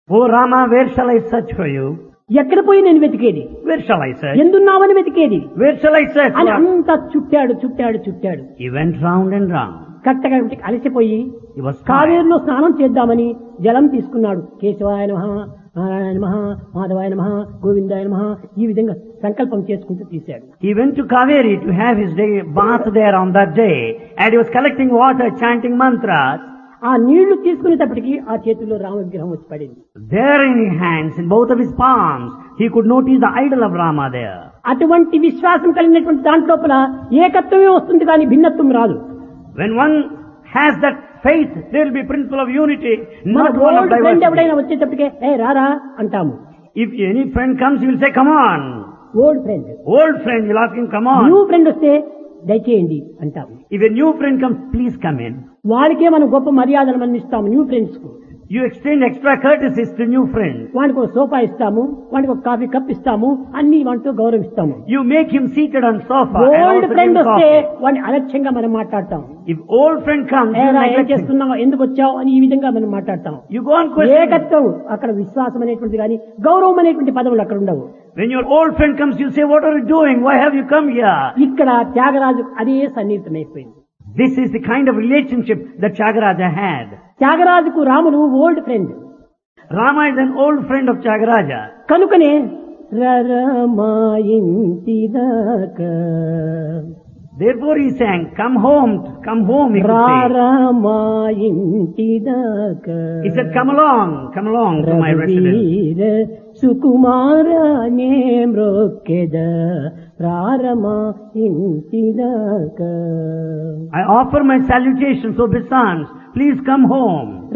Oh Rama, where shall I search for you? ఎక్కడ పోయి నేను వెతికేది, Where shall I search? ఎందున్నావని వెతికేది Where shall I search? అని అంతా చుట్టాడు. He went round and round. కట్టగా అలసిపోయి He was tired. కావేరులో స్నానం చేద్దామని జలం తీసుకున్నాడు. కేశవాయ నమః, నారాయణ నమః, మాధవాయ నమః, గోవిందాయ నమః, ఈ విధంగా సంకల్పం చేసుకుంటూ తీశాడు. He went to Kaveri to have his day bath there on that day, and he was collecting water, chanting mantras. ఆ నీళ్లు తీసుకునేటప్పటికి ఆ చేతుల్లో రామ విగ్రహం వచ్చి పడింది. There in his hands, in both of his palms, he could notice the idol of Rama there. అటువంటి విశ్వాసం కలిగినటువంటి దాంట్లోపల ఏకత్వమే వస్తుంది కానీ భిన్నత్వం రాదు. When one has that faith, there will be principle of unity, మన not one of old friend ఎవడైనా diversity. వచ్చేటప్పటికే ఏ రారా అంటాము. If any friend comes, you will say, come on. Old friend. Old friend, you'll ask him, come new on. Friend వస్తే దయచేయండి అంటాము. If a new friend comes, please come in. వారికే మనం గొప్ప మర్యాదలు మనం ఇస్తాము న్యూ ఫ్రెండ్స్ కు. You extend extra courtesies to new friends. వాడికి ఒక సోఫా ఇస్తాము, వాడికి ఒక కాఫీ కప్ ఇస్తాము, అన్ని వాటితో గౌరవిస్తాము. You make him seated on sofa and old also friend give him వస్తే coffee. వాడిని అలక్ష్యంగా మనం మాట్లాడతాం. If old friend comes, you ఏరా ఏం neglect him. చేస్తున్నావు, ఎందుకు వచ్చావు అని ఈ విధంగా మనం మాట్లాడతాం. You go on questioning. ఏకత్వం అక్కడ విశ్వాసం అనేటువంటిది కానీ గౌరవం అనేటువంటి పదవులు అక్కడ ఉండవు. When your old friend comes, you say, what are you doing? Why have you come here? ఇక్కడ త్యాగరాజు అదే సన్నిహితమైపోయింది. This is the kind of relationship that Tyagaraja had. త్యాగరాజుకు రాముడు old friend Rama is an old friend of Tyagaraja. కనుకనే రరమాయింటిదాకా Therefore he sang, come home, he could say. రారమాయింటిదాకా He said, come along to my residence. రఘువీర సుకుమారనే మ్రొక్కెద రారమాయింటిదాకా I offer my salutations, obeisance. Please come home.